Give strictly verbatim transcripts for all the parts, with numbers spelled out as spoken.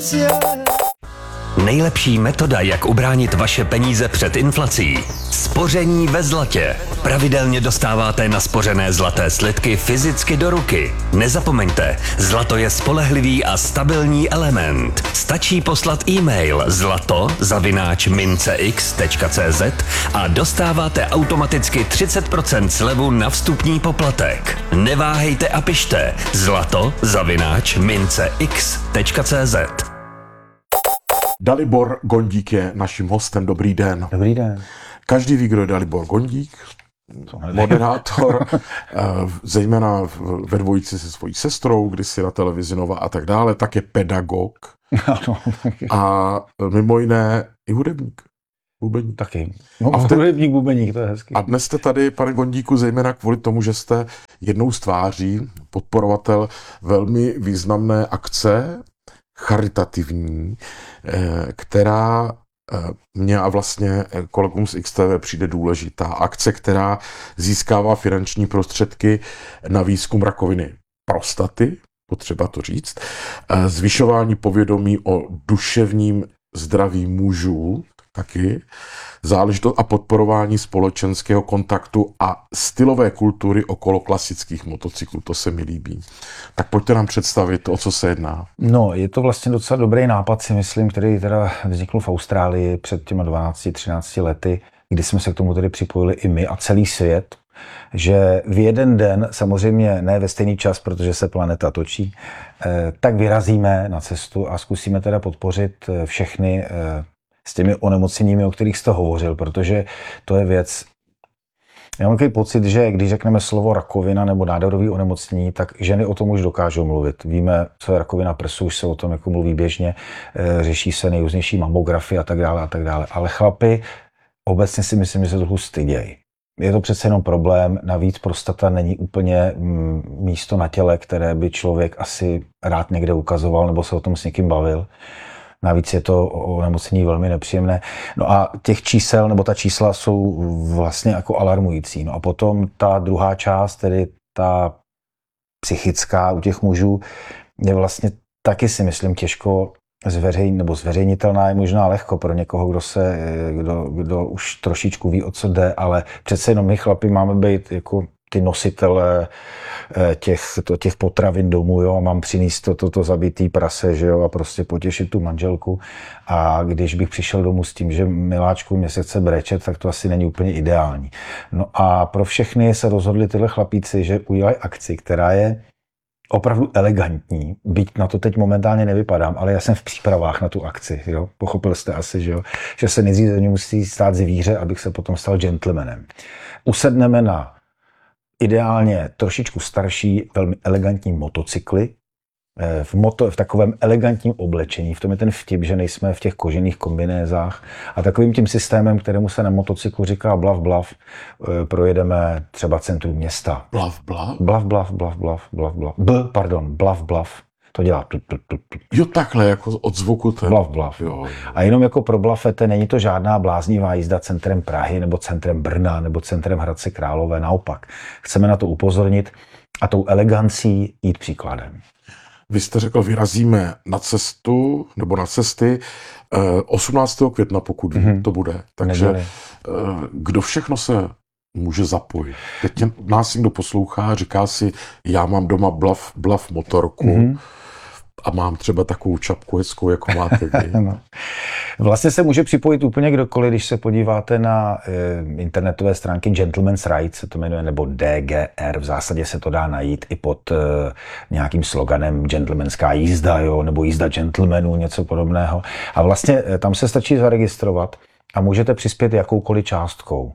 Nejlepší metoda, jak ubránit vaše peníze před inflací. Spoření ve zlatě. Pravidelně dostáváte naspořené zlaté slitky fyzicky do ruky. Nezapomeňte, zlato je spolehlivý a stabilní element. Stačí poslat e-mail zlato zavináč mincex tečka cz a dostáváte automaticky třicet procent slevu na vstupní poplatek. Neváhejte a pište zlato zavináč mincex tečka cz. Dalibor Gondík je naším hostem. Dobrý den. Dobrý den. Každý ví, kdo je Dalibor Gondík, moderátor, zejména ve dvojici se svojí sestrou, kdysi na televizi Nova a tak dále, tak je pedagog a mimo jiné i hudebník. Bubeník. Taky. No, a hudebník, bubeník, to je hezký. A dnes jste tady, pane Gondíku, zejména kvůli tomu, že jste jednou z tváří, podporovatel velmi významné akce, charitativní, která mě a vlastně kolegům z X T V přijde důležitá. Akce, která získává finanční prostředky na výzkum rakoviny prostaty, potřeba to říct, zvyšování povědomí o duševním zdraví mužů, taky záležitost a podporování společenského kontaktu a stylové kultury okolo klasických motocyklů. To se mi líbí. Tak pojďte nám představit, o co se jedná. No, je to vlastně docela dobrý nápad, si myslím, který teda vznikl v Austrálii před těma dvanácti třinácti lety, kdy jsme se k tomu tedy připojili i my a celý svět, že v jeden den, samozřejmě ne ve stejný čas, protože se planeta točí, tak vyrazíme na cestu a zkusíme teda podpořit všechny s těmi onemocněními, o kterých jste hovořil, protože to je věc. Já mám takový pocit, že když řekneme slovo rakovina nebo nádorový onemocnění, tak ženy o tom už dokážou mluvit. Víme, co je rakovina prsu, už se o tom jako mluví běžně, řeší se nejrůznější mamografie a tak dále a tak dále. Ale chlapi obecně si myslím, že se trochu stydějí. Je to přece jenom problém, navíc prostata není úplně místo na těle, které by člověk asi rád někde ukazoval nebo se o tom s někým bavil. Navíc je to onemocnění velmi nepříjemné. No a těch čísel, nebo ta čísla jsou vlastně jako alarmující. No a potom ta druhá část, tedy ta psychická u těch mužů, je vlastně taky si myslím těžko zveřejnit, nebo zveřejnitelná je možná lehko pro někoho, kdo se, kdo, kdo už trošičku ví, o co jde, ale přece jenom my chlapi máme být jako ty nositele těch, to, těch potravin domů, jo, a mám přinést to, to, to zabitý prase, že jo, a prostě potěšit tu manželku. A když bych přišel domů s tím, že miláčku mě se chce brečet, tak to asi není úplně ideální. No a pro všechny se rozhodli tyhle chlapíci, že udělají akci, která je opravdu elegantní, byť na to teď momentálně nevypadám, ale já jsem v přípravách na tu akci, jo. Pochopil jste asi, že jo, že se nejdřív ze mě musí stát zvíře, abych se potom stal gentlemanem. Usedneme na ideálně trošičku starší, velmi elegantní motocykly, v, moto, v takovém elegantním oblečení. V tom je ten vtip, že nejsme v těch kožených kombinézách. A takovým tím systémem, kterému se na motocyklu říká blav, blav, projedeme třeba centrum města. Blav, blav? Blav, blav, blav, blav, blav, blav. B, pardon, blav, blav. To dělá. Jo, takhle, jako od zvuku. Ten... Blav, blav. Jo, jo. A jenom jako pro blafete, není to žádná bláznivá jízda centrem Prahy, nebo centrem Brna, nebo centrem Hradce Králové. Naopak. Chceme na to upozornit a tou elegancí jít příkladem. Vy jste řekl, vyrazíme na cestu, nebo na cesty osmnáctého května, pokud mm-hmm. to bude. Takže Neděli. Kdo všechno se může zapojit? Teď nás někdo poslouchá, říká si, já mám doma blav, blav motorku mm-hmm. a mám třeba takovou čapku hezkou, jako máte vy. No. Vlastně se může připojit úplně kdokoliv, když se podíváte na e, internetové stránky Gentleman's Rights, se to jmenuje, nebo D G R, v zásadě se to dá najít i pod e, nějakým sloganem gentlemanská jízda, jo, nebo jízda gentlemanů, něco podobného. A vlastně e, tam se stačí zaregistrovat a můžete přispět jakoukoliv částkou.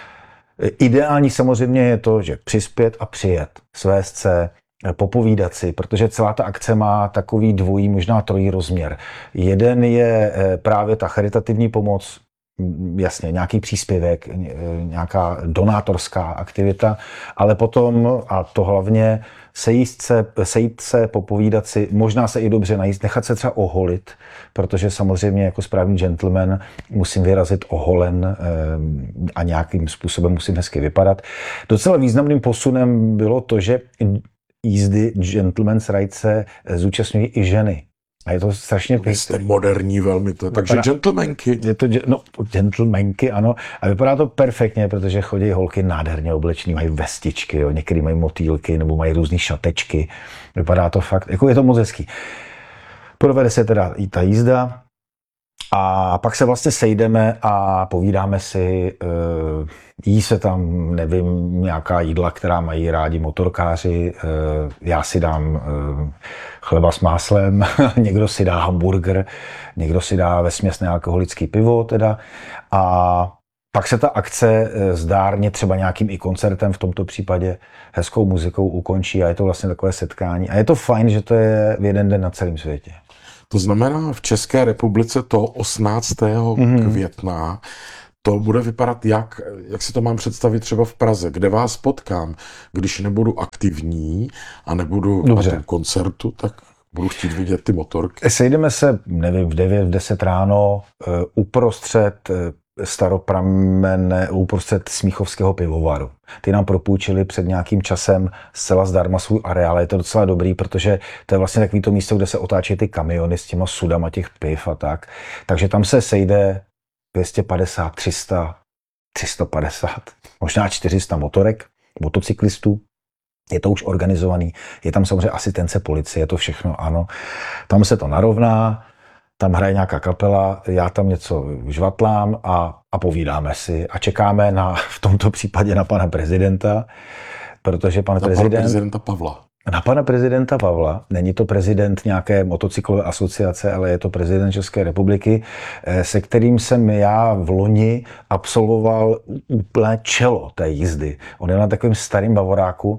E, ideální samozřejmě je to, že přispět a přijet, svést se, popovídat si, protože celá ta akce má takový dvojí, možná trojí rozměr. Jeden je právě ta charitativní pomoc, jasně, nějaký příspěvek, nějaká donátorská aktivita, ale potom, a to hlavně, sejít se, sejít se, popovídat si, možná se i dobře najíst, nechat se třeba oholit, protože samozřejmě jako správný gentleman musím vyrazit oholen a nějakým způsobem musím hezky vypadat. Docela významným posunem bylo to, že jízdy Gentleman's Rights se zúčastňují i ženy. A je to strašně Vy jste pěkné. moderní velmi to. Takže Vypadá- gentlemanky. Je to, no, gentlemanky, ano. A vypadá to perfektně, protože chodí holky nádherně oblečený, mají vestičky, jo. Některý mají motýlky nebo mají různý šatečky. Vypadá to fakt, jako je to moc hezký. Provede se teda i ta jízda a pak se vlastně sejdeme a povídáme si, uh, jí se tam, nevím, nějaká jídla, která mají rádi motorkáři, uh, já si dám uh, chleba s máslem, někdo si dá hamburger, někdo si dá vesměs nealkoholický pivo teda a pak se ta akce zdárně třeba nějakým i koncertem, v tomto případě hezkou muzikou ukončí a je to vlastně takové setkání. A je to fajn, že to je v jeden den na celém světě. To znamená, v České republice to osmnáctého Mm-hmm. května to bude vypadat jak, jak si to mám představit třeba v Praze, kde vás potkám, když nebudu aktivní a nebudu Dobře. na tom koncertu, tak budu chtít vidět ty motorky. Sejdeme se, nevím, v devět, v deset ráno uh, uprostřed uh, staropramenné, uprostřed Smíchovského pivovaru. Ty nám propůjčili před nějakým časem zcela zdarma svůj areál. Je to docela dobrý, protože to je vlastně takový to místo, kde se otáčí ty kamiony s těma sudama těch piv a tak. Takže tam se sejde dvě stě padesát, tři sta, tři sta padesát, možná čtyři sta motorek, motocyklistů. Je to už organizovaný. Je tam samozřejmě asistence policie, je to všechno, ano. Tam se to narovná, tam hraje nějaká kapela, já tam něco žvatlám a, a povídáme si a čekáme na, v tomto případě na pana prezidenta, protože pan Na prezident... pana prezidenta Pavla. Na pana prezidenta Pavla, není to prezident nějaké motocyklové asociace, ale je to prezident České republiky, se kterým jsem já v loni absolvoval úplné čelo té jízdy. On je na takovém starým bavoráku,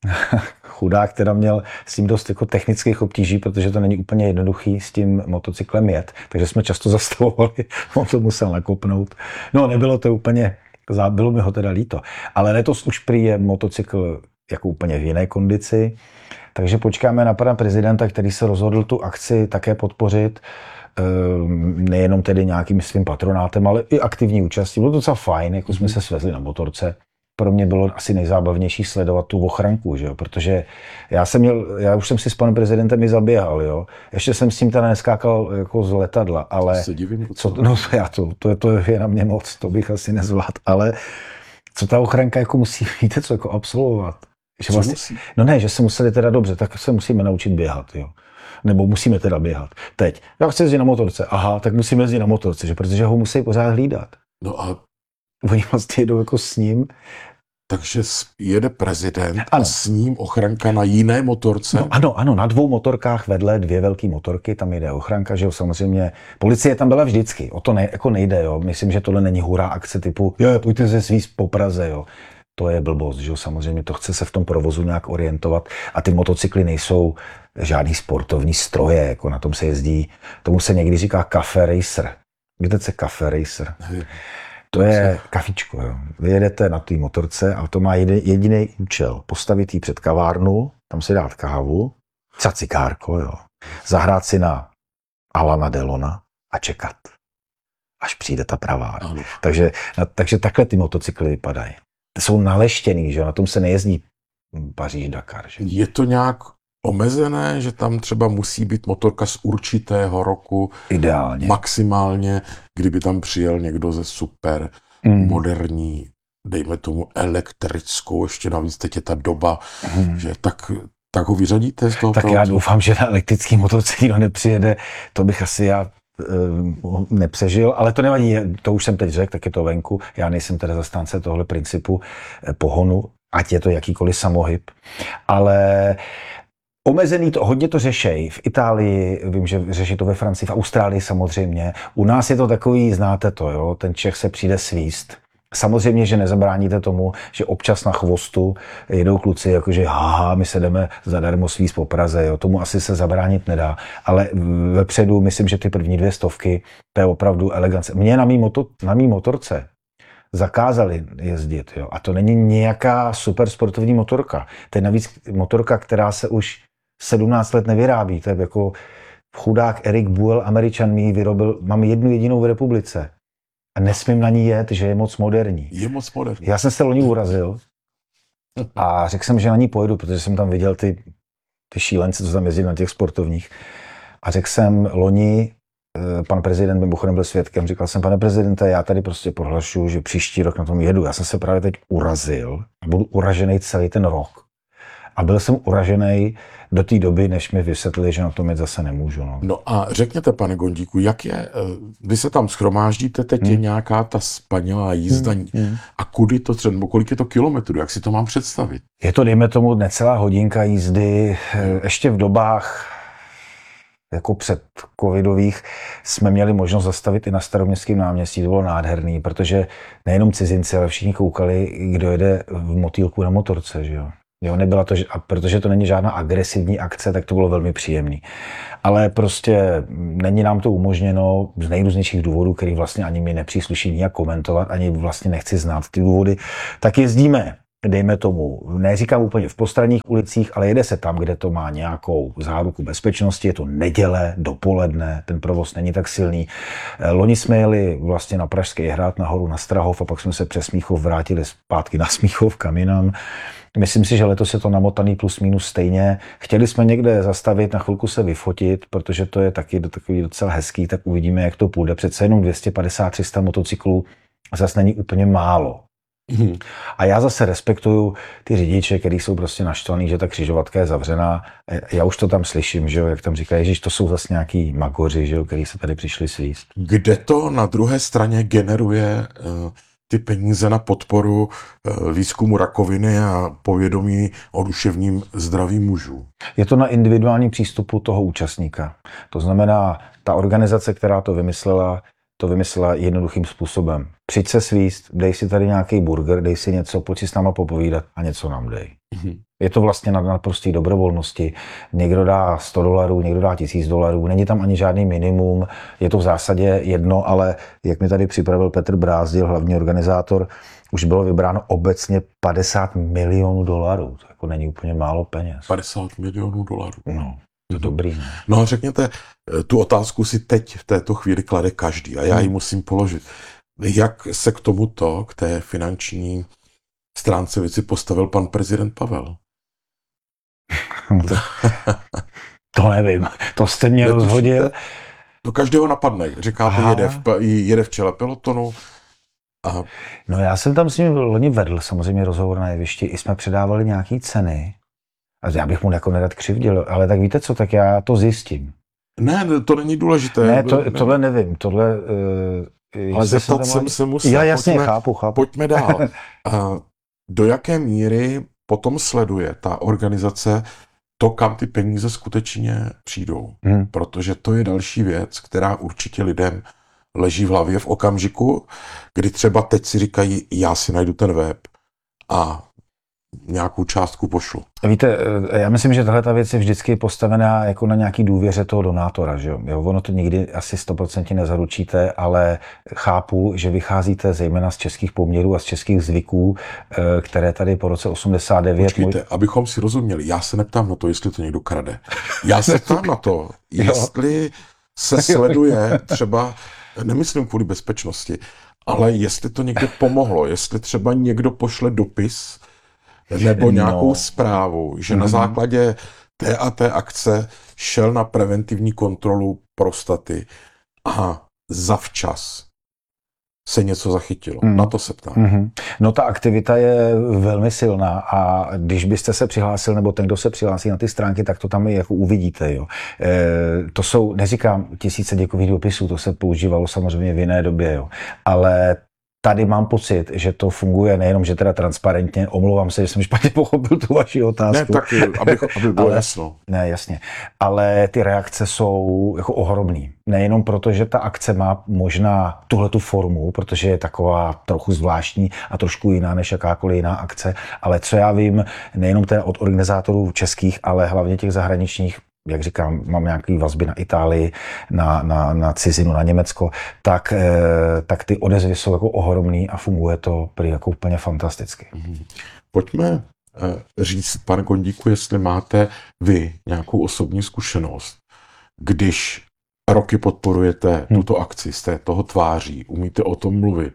chudák, teda měl s tím dost jako technických obtíží, protože to není úplně jednoduchý s tím motocyklem jet, takže jsme často zastavovali, on to musel nakopnout. No, nebylo to úplně, bylo mi ho teda líto, ale letos už prý je motocykl jako úplně v jiné kondici, takže počkáme na pana prezidenta, který se rozhodl tu akci také podpořit, nejenom tedy nějakým svým patronátem, ale i aktivní účastí. Bylo to docela fajn, jako jsme se svezli na motorce. Pro mě bylo asi nejzábavnější sledovat tu ochranku, že jo? Protože já jsem měl, já už jsem si s panem prezidentem i zaběhal, jo. Ještě jsem s tím teda neskákal jako z letadla, ale Se divím, co, no já to, to, to je na mě moc, to bych asi nezvládl, ale co ta ochranka jako musí, víte co, jako absolvovat. Že vlastně, musí? no ne, že se museli teda dobře, tak se musíme naučit běhat, jo. Nebo musíme teda běhat. Teď, já chci jezdit na motorce, aha, tak musíme jezdit na motorce, že? Protože ho musí pořád hlídat. No a Oni vlastně jedou jako s ním. takže jede prezident Ano. a s ním ochranka na jiné motorce. No ano, ano, na dvou motorkách vedle dvě velké motorky, tam jde ochranka, že jo, samozřejmě. Policie tam byla vždycky, o to ne, jako nejde, jo. Myslím, že tohle není hurá akce typu, jo, pojďte se svízt po Praze, jo. To je blbost, že jo, samozřejmě to chce se v tom provozu nějak orientovat a ty motocykly nejsou žádný sportovní stroje, jako na tom se jezdí, tomu se někdy říká cafe racer. Víte, co je cafe racer? Nevím. To je kafičko, jo. Vy jedete na té motorce a to má jediný účel. Postavit ji před kavárnu, tam si dát kávu, cacikárko, jo. Zahrát si na Alana Delona a čekat, až přijde ta pravá. Ano. Takže, takže takhle ty motocykly vypadají. Jsou naleštěný, že jo, na tom se nejezdí Paříž-Dakar, že? Je to nějak omezené, že tam třeba musí být motorka z určitého roku, Ideálně. maximálně, kdyby tam přijel někdo ze super Mm. moderní, dejme tomu elektrickou, ještě navíc teď je ta doba, Mm. že tak, tak ho vyřadíte z toho Tak já provozu? doufám, že na elektrický motorce nikdo nepřijede, to bych asi já uh, nepřežil, ale to nevadí, to už jsem teď řekl, tak je to venku, já nejsem teda zastánce tohle principu eh, pohonu, ať je to jakýkoliv samohyb, ale omezený to, hodně to řešej. V Itálii, vím, že řeší to ve Francii, v Austrálii samozřejmě. U nás je to takový, znáte to, jo, ten Čech se přijde svíst. Samozřejmě, že nezabráníte tomu, že občas na chvostu jedou kluci, jakože haha, my se jdeme zadarmo svíst po Praze, jo, tomu asi se zabránit nedá. Ale vepředu, myslím, že ty první dvě stovky, to je opravdu elegance. Mě na mý, moto, na mý motorce zakázali jezdit, jo, a to není nějaká super sportovní motorka. To je navíc motorka, která se už sedmnáct let nevyrábí. To je jako chudák Erik Buell, Američan, mi ji vyrobil, mám jednu jedinou v republice. A nesmím na ní jet, že je moc moderní. Je moc moderní. Já jsem se loni urazil a řekl jsem, že na ní pojedu, protože jsem tam viděl ty, ty šílence, co tam jezdí na těch sportovních. A řekl jsem loni, pan prezident mimochodem byl svědkem, říkal jsem, pane prezidente, já tady prostě prohlašuju, že příští rok na tom jedu. Já jsem se právě teď urazil a budu uražený celý ten rok. A byl jsem uražený do té doby, než mi vysvětlili, že na tom jet zase nemůžu. No, no a řekněte, pane Gondíku, jak je, vy se tam shromáždíte, teď hmm. je nějaká ta spanilá jízda hmm. Hmm. a kudy to třeba, kolik je to kilometrů, jak si to mám představit? Je to, dejme tomu, necelá hodinka jízdy, hmm. ještě v dobách jako před covidových jsme měli možnost zastavit i na Staroměstském náměstí, to bylo nádherný, protože nejenom cizinci, ale všichni koukali, kdo jede v motýlku na motorce, že jo. Jo, nebyla to, a protože to není žádná agresivní akce, tak to bylo velmi příjemný. Ale prostě není nám to umožněno z nejrůznějších důvodů, který vlastně ani mi nepřísluší nijak komentovat, ani vlastně nechci znát ty důvody, tak jezdíme, dejme tomu, neříkám úplně v postranních ulicích, ale jede se tam, kde to má nějakou záruku bezpečnosti, je to neděle, dopoledne, ten provoz není tak silný. Loni jsme jeli vlastně na Pražský hrad, nahoru na Strahov a pak jsme se přes Smíchov vrátili zpátky na Smíchov kam jinam. Myslím si, že letos je to namotaný plus minus stejně. Chtěli jsme někde zastavit, na chvilku se vyfotit, protože to je taky takový docela hezký, tak uvidíme, jak to půjde. Přece jenom dvě stě padesát tři sta motocyklů zase není úplně málo. Hmm. A já zase respektuju ty řidiče, kteří jsou prostě naštvaný, že ta křižovatka je zavřená. Já už to tam slyším, že jo, jak tam říkají, že to jsou zase nějaký magoři, že jo, kteří se tady přišli svíst. Kde to na druhé straně generuje uh... ty peníze na podporu výzkumu rakoviny a povědomí o duševním zdraví mužů? Je to na individuální přístupu toho účastníka. To znamená, ta organizace, která to vymyslela, to vymyslela jednoduchým způsobem. Přijď se svíst, dej si tady nějaký burger, dej si něco, pojď si s náma popovídat a něco nám dej. Mm-hmm. Je to vlastně na naprosté dobrovolnosti. Někdo dá sto dolarů, někdo dá tisíc dolarů, není tam ani žádný minimum, je to v zásadě jedno, ale jak mi tady připravil Petr Brázdil, hlavní organizátor, už bylo vybráno obecně padesát milionů dolarů. To jako není úplně málo peněz. padesát milionů dolarů. No. To je dobrý, ne? No a řekněte, tu otázku si teď v této chvíli klade každý a já ji musím položit. Jak se k tomuto, k té finanční stránce věci postavil pan prezident Pavel? to, to nevím, to jste mě rozhodil. To každého napadne, říkáte, jede v, jede v čele pelotonu. A... No já jsem tam s ním loni vedl samozřejmě rozhovor na jevišti, i jsme předávali nějaký ceny. A já bych mu jako nedat křivděl, ale tak víte co, tak já to zjistím. Ne, to není důležité. Ne, to, tohle nevím, tohle... Uh, ale zeptat jsem se musel. Já jasně pojďme, chápu, chápu. Pojďme dál. uh, do jaké míry potom sleduje ta organizace to, kam ty peníze skutečně přijdou? Hmm. Protože to je další věc, která určitě lidem leží v hlavě v okamžiku, kdy třeba teď si říkají, já si najdu ten web a nějakou částku pošlu. Víte, já myslím, že tahle ta věc je vždycky postavená jako na nějaký důvěře toho donátora, že jo? Jo, ono to nikdy asi sto procent nezaručíte, ale chápu, že vycházíte zejména z českých poměrů a z českých zvyků, které tady po roce osmdesát devět... Počkejte, můj... abychom si rozuměli, já se neptám na to, jestli to někdo krade. Já se ptám na to, jestli se sleduje třeba, nemyslím kvůli bezpečnosti, ale jestli to někde pomohlo, jestli třeba někdo pošle dopis nebo nějakou no. zprávu, že mm-hmm. na základě té a té akce šel na preventivní kontrolu prostaty a zavčas se něco zachytilo. Mm. Na to se ptám. Mm-hmm. No ta aktivita je velmi silná a když byste se přihlásil, nebo ten, kdo se přihlásí na ty stránky, tak to tam i jako uvidíte. Jo. E, to jsou, neříkám tisíce děkových dopisů, to se používalo samozřejmě v jiné době, jo. Ale tady mám pocit, že to funguje nejenom, že teda transparentně, omlouvám se, že jsem špatně pochopil tu vaši otázku. Ne, tak aby, aby bylo ale, jasno. Ne, jasně. Ale ty reakce jsou jako ohromný. Nejenom proto, že ta akce má možná tuhletu formu, protože je taková trochu zvláštní a trošku jiná než jakákoliv jiná akce, ale co já vím, nejenom teda od organizátorů českých, ale hlavně těch zahraničních, jak říkám, mám nějaké vazby na Itálii, na, na, na cizinu, na Německo, tak, eh, tak ty odezvy jsou jako ohromný a funguje to prý jako úplně fantasticky. Pojďme eh, říct, pane Gondíku, jestli máte vy nějakou osobní zkušenost, když roky podporujete hmm. tuto akci, jste toho tváří, umíte o tom mluvit,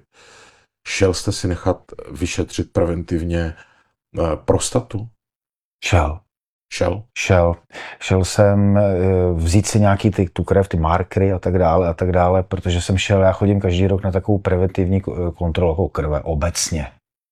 šel jste si nechat vyšetřit preventivně eh, prostatu? Šel. Šel? Šel. Šel jsem eh, vzít si nějaký ty, tu krev, ty markery a tak dále a tak dále, protože jsem šel, já chodím každý rok na takovou preventivní kontrolu jako krve obecně.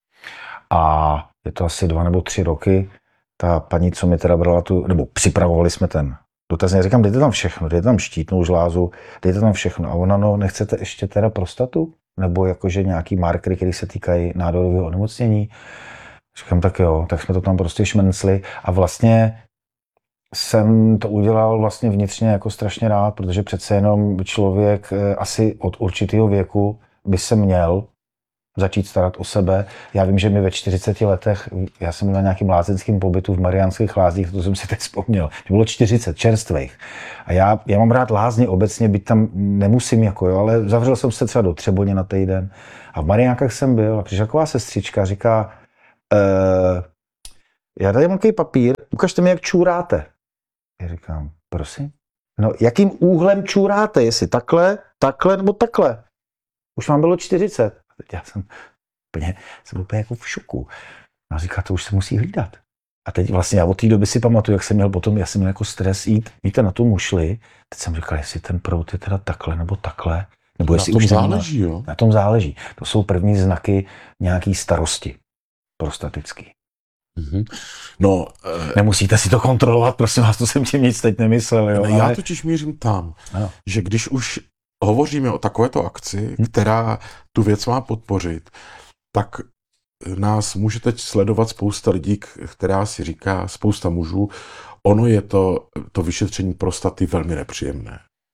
A je to asi dva nebo tři roky. Ta paní, co mi teda brala tu, nebo připravovali jsme ten dotazník, říkám, dejte tam všechno, dejte tam štítnou žlázu, dejte tam všechno. A ona, no, nechcete ještě teda prostatu? Nebo jakože nějaký markery, které se týkají nádorového onemocnění? Říkám, tak jo, tak jsme to tam prostě šmencli a vlastně jsem to udělal vlastně vnitřně jako strašně rád, protože přece jenom člověk asi od určitého věku by se měl začít starat o sebe. Já vím, že mi ve čtyřiceti letech, já jsem na nějakým lázeňském pobytu v Mariánských Lázních, to jsem si teď vzpomněl, to bylo čtyřicet čerstvých. A já, já mám rád lázně obecně, byť tam nemusím, jako jo, ale zavřel jsem se třeba do Třeboně na týden. A v Mariánkách jsem byl a přišla taková sestřička, říká, Uh, já tady mám takový papír, ukažte mi, jak čůráte. Já říkám, prosím? No, jakým úhlem čůráte? Jestli takhle, takhle nebo takhle? Už vám bylo čtyřicet. A teď já jsem úplně, jsem úplně jako v šoku. A říká, to už se musí hlídat. A teď vlastně já od té doby si pamatuju, jak jsem měl potom, já jsem měl jako stres jít, víte, na tu mušli. Teď jsem říkal, jestli ten proud je teda takhle nebo takhle. Nebo na tom už záleží, jo? Na tom záleží. To jsou první znaky nějaký starosti prostatický. Mm-hmm. No, nemusíte si to kontrolovat, prosím vás, to jsem tím nic teď nemyslel. Jo, ne, já ale... totiž mířím tam, ano. že když už hovoříme o takovéto akci, hm? která tu věc má podpořit, tak nás může teď sledovat spousta lidí, která si říká, spousta mužů, ono je to, to vyšetření prostaty velmi nepříjemné.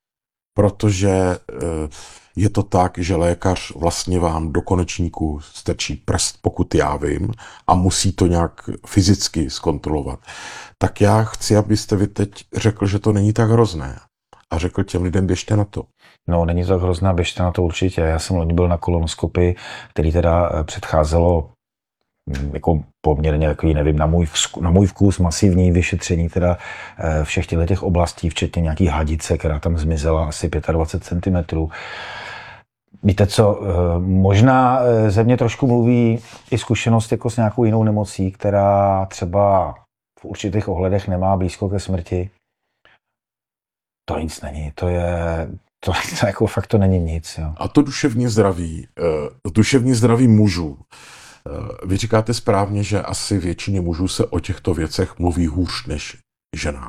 Protože je to tak, že lékař vlastně vám do konečníku strčí prst, pokud já vím, a musí to nějak fyzicky zkontrolovat. Tak já chci, abyste vy teď řekl, že to není tak hrozné. A řekl těm lidem, běžte na to. No, není to tak hrozné, běžte na to určitě. Já jsem loni byl na kolonoskopii, který teda předcházelo jako poměrně takový, nevím, na můj, vzku, na můj vkus masivní vyšetření teda všech těch oblastí, včetně nějaký hadice, která tam zmizela asi dvacet pět centimetrů. Víte co, možná ze mě trošku mluví i zkušenost jako s nějakou jinou nemocí, která třeba v určitých ohledech nemá blízko ke smrti. To nic není, to je, to, to jako fakt to není nic. Jo. A to duševní zdraví, duševní zdraví mužů. Vy říkáte správně, že asi většině mužů se o těchto věcech mluví hůř než ženám.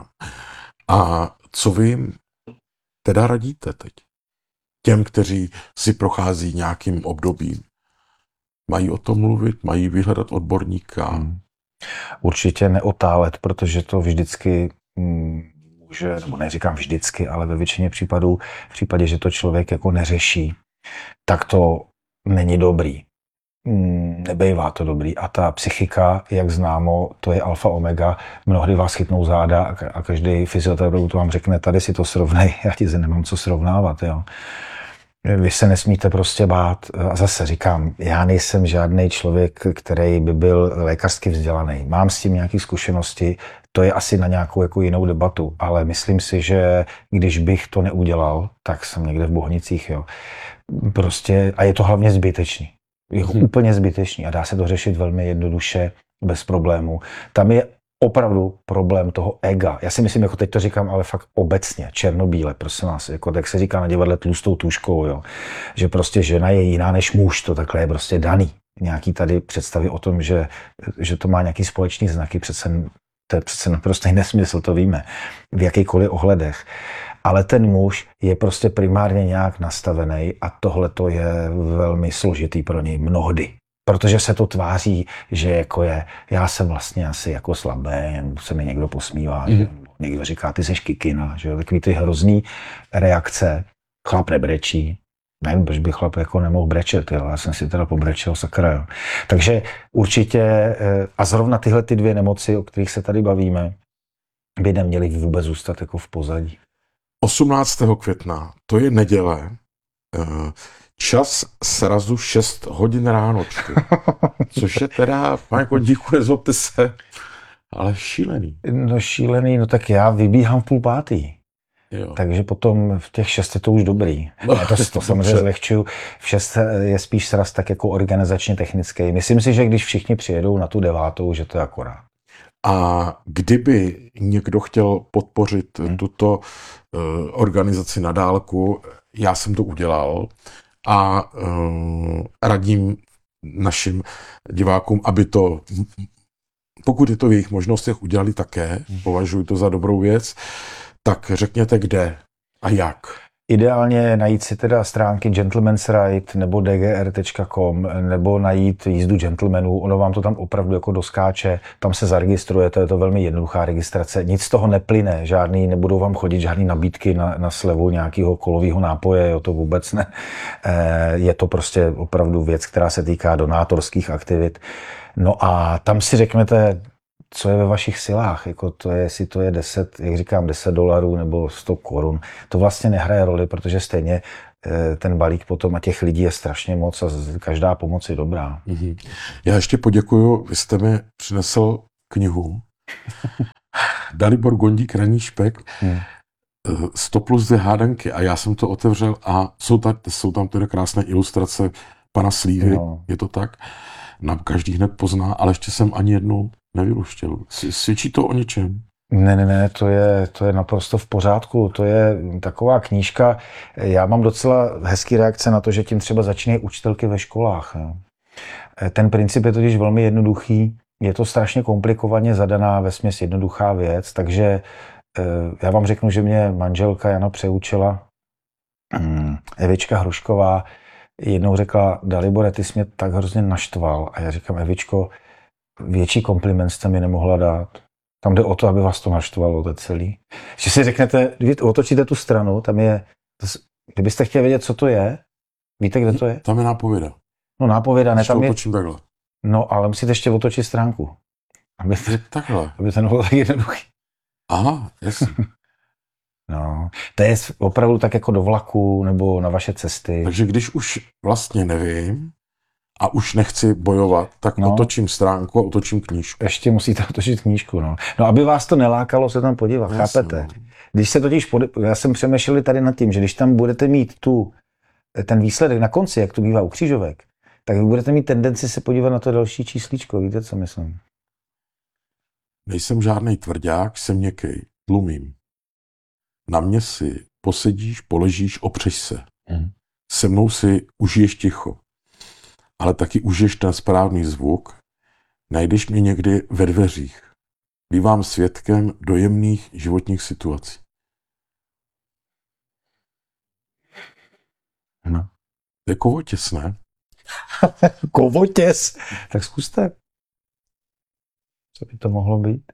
A co vy jim teda radíte teď? Těm, kteří si prochází nějakým obdobím. Mají o tom mluvit, mají vyhledat odborníka? Hmm. Určitě neotálet, protože to vždycky může, nebo neříkám vždycky, ale ve většině případů, v případě, že to člověk jako neřeší, tak to není dobrý. Nebejvá to dobrý. A ta psychika, jak známo, to je alfa omega. Mnohdy vás chytnou záda a každý fyzioterapeut vám řekne, tady si to srovnej, já ti se nemám co srovnávat. Jo. Vy se nesmíte prostě bát. A zase říkám, já nejsem žádný člověk, který by byl lékařsky vzdělaný. Mám s tím nějaké zkušenosti, to je asi na nějakou jako jinou debatu, ale myslím si, že když bych to neudělal, tak jsem někde v Bohnicích. Jo. Prostě, a je to hlavně zbytečný. Je hmm. úplně zbytečný a dá se to řešit velmi jednoduše, bez problémů. Tam je opravdu problém toho ega. Já si myslím, jako teď to říkám, ale fakt obecně, černobíle, prosím vás, jako tak se říká na divadle tlustou tuškou, jo. Že prostě žena je jiná než muž, to takhle je prostě daný. Nějaký tady představy o tom, že, že to má nějaký společný znaky, přece, to je přece naprostý nesmysl, to víme, v jakýchkoliv ohledech. Ale ten muž je prostě primárně nějak nastavený a tohle to je velmi složitý pro něj mnohdy. Protože se to tváří, že jako je, já jsem vlastně asi jako slabý, se mi někdo posmívá, mm. že někdo říká, ty seš kikina, že takový ty hrozný reakce, chlap nebrečí, nevím, proč by chlap jako nemohl brečet, jo. Já jsem si teda pobrečel, sakra, jo. Takže určitě, a zrovna tyhle ty dvě nemoci, o kterých se tady bavíme, by neměly vůbec zůstat jako v pozadí. osmnáctého května, to je neděle, čas srazu šest hodin ránočky, což je teda, pane Kondíku, nezlobte se, ale šílený. No šílený, no tak já vybíhám v půl pátý. Jo. Takže potom v těch šest je to už dobrý. No, já to, to samozřejmě zlehčuju. V šest je spíš sraz tak jako organizačně technický. Myslím si, že když všichni přijedou na tu devátou, že to je akorát. A kdyby někdo chtěl podpořit hmm. tuto uh, organizaci na dálku, já jsem to udělal a uh, radím našim divákům, aby to, pokud je to v jejich možnostech, udělali také, hmm. považuji to za dobrou věc, tak řekněte kde a jak. Ideálně najít si teda stránky Gentleman's Ride nebo d g r tečka com nebo najít jízdu gentlemanů, ono vám to tam opravdu jako doskáče, tam se zaregistrujete, je to velmi jednoduchá registrace, nic z toho neplyne, žádný, nebudou vám chodit žádný nabídky na, na slevu nějakého kolového nápoje, jo, to vůbec ne. Je to prostě opravdu věc, která se týká donátorských aktivit. No a tam si řeknete, co je ve vašich silách, jako to je, jestli to je deset, jak říkám, deset dolarů nebo sto korun, to vlastně nehraje roli, protože stejně ten balík potom a těch lidí je strašně moc a každá pomoc je dobrá. Mm-hmm. Já ještě poděkuju, vy jste mi přinesl knihu Dalibor Gondík, Ranní špek, hmm. sto plus dvě hádanky a já jsem to otevřel a jsou, ta, jsou tam tedy krásné ilustrace pana Slívy, no. Je to tak? Na každý hned pozná, ale ještě jsem ani jednou nevyluštěl. Svědčí to o něčem? Ne, ne, ne, to je, to je naprosto v pořádku. To je taková knížka. Já mám docela hezký reakce na to, že tím třeba začínají učitelky ve školách. Jo. Ten princip je totiž velmi jednoduchý. Je to strašně komplikovaně zadaná vesměs jednoduchá věc, takže já vám řeknu, že mě manželka Jana přeučila, Evička Hrušková, jednou řekla, Dalibore, ty jsi mě tak hrozně naštval. A já říkám, Evičko, větší kompliment jste mi nemohla dát. Tam jde o to, aby vás to naštvalo, to celý. Že si řeknete, když otočíte tu stranu, tam je, kdybyste chtěli vědět, co to je, víte, kde to je? Tam je nápověda. No nápověda, ne, tam je... otočím takhle. No, ale musíte ještě otočit stránku. Aby, takhle. Aby to nebylo tak jednoduchý. Aha, jasně. No, to je opravdu tak jako do vlaku nebo na vaše cesty. Takže když už vlastně nevím a už nechci bojovat, tak no. otočím stránku a otočím knížku. Ještě musíte otočit knížku, no. No, aby vás to nelákalo se tam podívat, no, chápete? No. Když se totiž, pod... já jsem přemýšlel tady nad tím, že když tam budete mít tu, ten výsledek na konci, jak to bývá u křížovek, tak vy budete mít tendenci se podívat na to další číslíčko, víte, co myslím? Nejsem žádnej tvrdák, jsem měkkej, tlumím. Na mě si posedíš, poležíš, opřeš se. Hmm. Se mnou si užiješ ticho. Ale taky užiješ ten správný zvuk. Najdeš mě někdy ve dveřích. Bývám svědkem dojemných životních situací. No. To je kovotěs, ne? Kovotěs? Tak zkuste. Co by to mohlo být?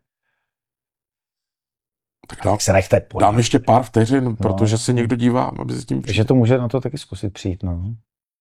Tak dám, se nechte dám ještě pár vteřin, no. Protože se někdo dívá, aby se tím přijde. Takže to může na to taky zkusit přijít, no.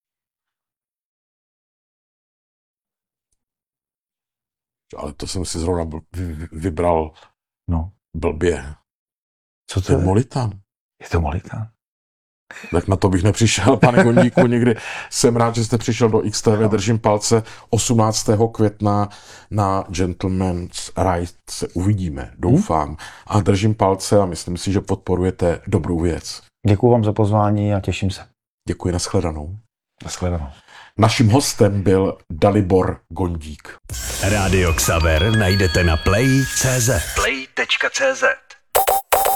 Ale to jsem si zrovna bl- vybral no. blbě. Co to, to je? je? Molitan. Je to Molitan? Tak na to bych nepřišel, pane Gondíku, někdy. Jsem rád, že jste přišel do X T V, držím palce. osmnáctého května na Gentleman's Ride se uvidíme, doufám. Hmm. A držím palce a myslím si, že podporujete dobrou věc. Děkuji vám za pozvání a těším se. Děkuji, nashledanou. Nashledanou. Naším hostem byl Dalibor Gondík. Rádio Xaver najdete na play tečka cé zet. play tečka cé zet